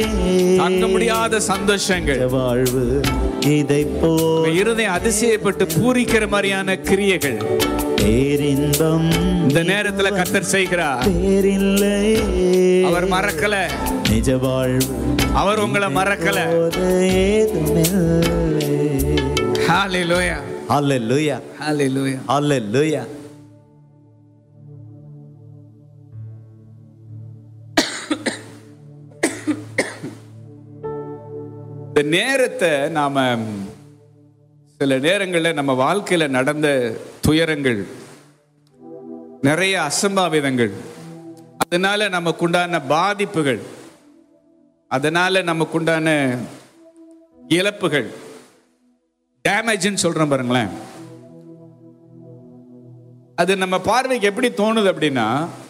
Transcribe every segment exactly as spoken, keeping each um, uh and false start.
தாங்க முடியாத சந்தோஷங்கள், வாழ்வு இதை போல் இருதயம் அதிசயப்பட்டு பூரிக்கிற மாதிரியான கிரியைகள் பேரின்பம் இந்த நேரத்துல கர்த்தர் செய்கிறார். பேரில்லை, அவர் மறக்கல, நிஜ வாழ்வு அவர் உங்களை மறக்கல. ஏதுமில்லை. ஹalleluya, ஹalleluya, ஹalleluya. ஹalleluya. இந்த நேரத்தை நாம சில நேரங்களில் நம்ம வாழ்க்கையில நடந்த துயரங்கள், நிறைய அசம்பாவிதங்கள், அதனால நமக்குண்டான பாதிப்புகள், அதனால நமக்குண்டான இழப்புகள், டேமேஜ்னு சொல்றோம் பாருங்களேன். அது நம்ம பார்வைக்கு எப்படி தோணுது அப்படின்னா,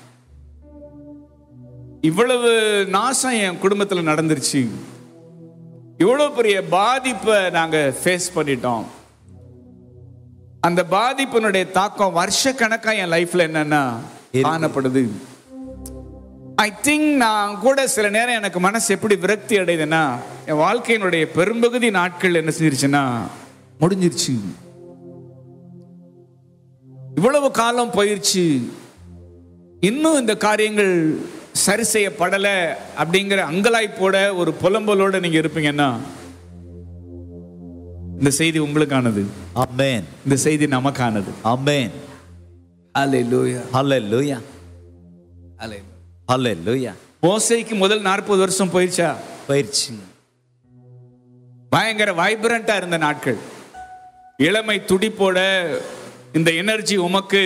இவ்வளவு நாசம் என் குடும்பத்தில் நடந்துருச்சு, இவ்வளவு பெரிய பாதிப்பை நாங்க ஃபேஸ் பண்ணிட்டோம், அந்த பாதிப்பினுடைய தாக்கம் வருஷ கணக்கா என் லைஃப்ல என்னன்னா காணப்படுது. ஐ திங்க் நான் கூட சில நேரம் எனக்கு மனசு எப்படி விரக்தி அடையுதுன்னா, என் வாழ்க்கையினுடைய பெரும்பகுதி நாட்கள் என்ன செஞ்சிருச்சுன்னா முடிஞ்சிருச்சு. இவ்வளவு காலம் போயிருச்சு, இன்னும் இந்த காரியங்கள் சரி செய்யப்படல அப்படிங்கிற அங்கலாய்ப்போட ஒரு புலம்பலோட நீங்க இருப்பீங்கன்னா, இந்த செய்தி உங்களுக்கானது. ஆமென். இந்த செய்தி நமக்கானது. ஆமென். ஹalleluya, ஹalleluya, ஹalleluya. ஹalleluya. மோசேக்கு முதல் நாற்பது வருஷம் போயிடுச்சா? போயிடுச்சு. பயங்கர வைப்ரண்டா இருந்த நாட்கள், இளமை துடிப்போட, இந்த எனர்ஜி உமக்கு,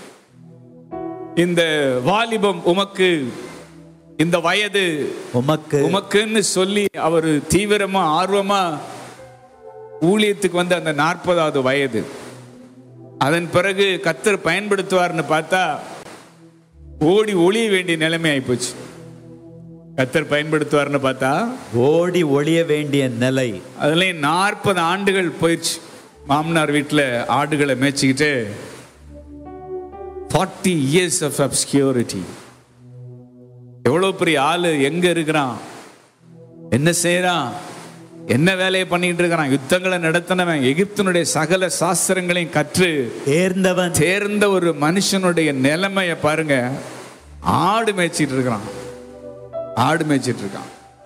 இந்த வாலிபம் உமக்கு, இந்த வயது உமக்கு உமக்குன்னு சொல்லி அவர் தீவிரமா ஆர்வமா ஊழியத்துக்கு வந்த அந்த நாற்பதாவது வயது, அதன் பிறகு கர்த்தர் பயன்படுத்துவார்னு பார்த்தா ஓடி ஒளிய வேண்டிய நிலைமை ஆயிப்போச்சு. கர்த்தர் பயன்படுத்துவார்னு பார்த்தா ஓடி ஒளிய வேண்டிய நிலை. அதுலயும் நாற்பது ஆண்டுகள் போயிடுச்சு. மாமனார் வீட்டில் ஆடுகளை மேய்ச்சிக்கிட்டு ஃபார்ட்டி இயர்ஸ் ஆஃப் அப்ஸ்கியூரிட்டி. எவ்வளவு பெரிய ஆளு, எங்க இருக்கிறான், என்ன செய்யறான், என்ன வேலையை பண்ணிட்டு இருக்கிறான், யுத்தங்களை நடத்தினவன், எகிப்தினுடைய சகல சாஸ்திரங்களையும் கற்று தேர்ந்தவன், தேர்ந்த ஒரு மனுஷனுடைய நிலைமைய பாருங்க. ஆடு மேய்ச்சிட்டு இருக்கிறான், ஆடு மேய்ச்சிட்டு இருக்கான்.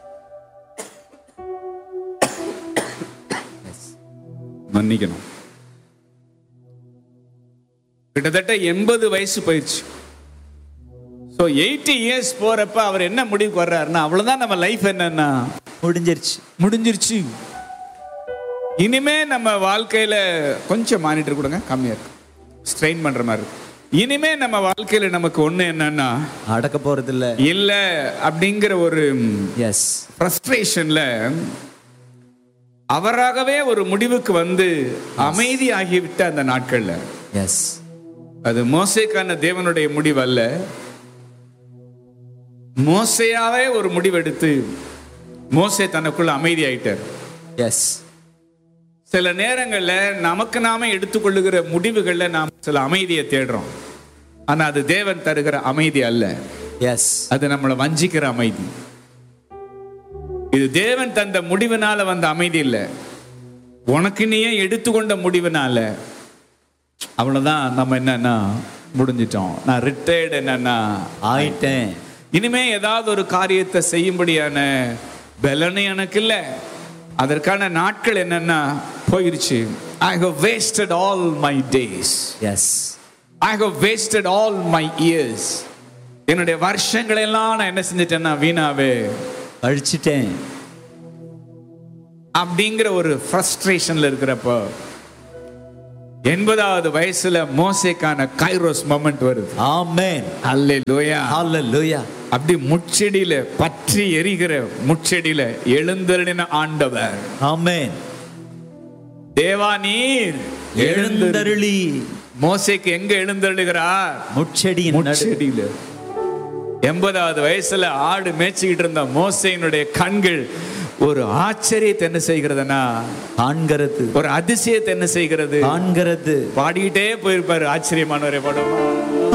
மன்னிக்கணும், கிட்டத்தட்ட எண்பது வயசு போயிடுச்சு. ஸோ எயிட்டி இயர்ஸ் போறப்ப அவர் என்ன முடிவுக்கு வர்றாருன்னா, அவ்வளவுதான் நம்ம லைஃப் என்னன்னா முடிஞ்சிருச்சு, முடிஞ்சிருச்சு. இனிமே நம்ம வாழ்க்கையில கொஞ்சம் மானிட்டர் கொடுங்க, கம்மியா இருக்கு, ஸ்ட்ரெயின் பண்ற மாதிரி இருக்கு. இனிமே நம்ம வாழ்க்கையில நமக்கு ஒண்ணு என்னன்னா அடக்க போறது இல்ல இல்ல அப்படிங்கிற ஒரு எஸ் ஃப்ரஸ்ட்ரேஷன்ல அவராகவே ஒரு முடிவுக்கு வந்து அமைதி ஆகிவிட்ட அந்த நாட்கள்ல, எஸ், அது மோசேக்கான தேவனுடைய முடிவு அல்ல, மோசேயாவே ஒரு முடிவெடுத்து மோசே தனக்குள்ள அமைதி ஆயிட்டார். எஸ். சில நேரங்கள்ல நமக்கு நாம எடுத்துக்கொள்ளுகிற முடிவுகள்ல நாம் சில அமைதியை தேடுறோம், ஆனா அது தேவன் தருகிற அமைதி அல்ல. எஸ். அது நம்மளை வஞ்சிக்கிற அமைதி. இது தேவன் தந்த முடிவினால வந்த அமைதி இல்ல, உனக்கு நீயே எடுத்துக்கொண்ட முடிவினால. அவ்வளவுதான், நம்ம என்னன்னா முடிஞ்சிட்டோம், நான் ரிட்டையர்டு என்னன்னா ஆயிட்டேன், இனிமே ஏதாவது ஒரு காரியத்தை செய்யும்படியான பலனை எனக்கு இல்லை, அதற்கான நாட்கள் என்னன்னா போயிருச்சு. I have wasted all my days. Yes. I have wasted all my years. என்னுடைய வருஷங்கள் எல்லாம் நான் என்ன செஞ்சிட்டேன்னா வீணாவே அழிச்சிட்டேன் அப்படிங்கிற ஒரு ஃப்ரஸ்ட்ரேஷன்ல இருக்கிறப்ப எண்பதாவது வயசுல மோசேக்கான கைரோஸ் மொமெண்ட் வருது. ஆமென். அல்லேலூயா, அல்லேலூயா. அப்படி முச்செடியில பற்றி எரிகிற முச்செடியில எழுந்தருளின ஆண்டவர். ஆமென். தேவா நீர் எழுந்தருளி. மோசேக்கு எங்க எழுந்தருளுகிறார்? முச்செடியின் முச்செடியில. எண்பதாவது வயசுல ஆடு மேய்ச்சிக்கிட்டு இருந்த மோசேயினுடைய கண்கள் ஒரு ஆச்சரியத்தை என்ன செய்கிறதுனா காண்கிறது, ஒரு அதிசயத்தை என்ன செய்கிறது காண்கிறது. பாடிக்கிட்டே போயிருப்பாரு, ஆச்சரியமானவரே பாடுவோம்.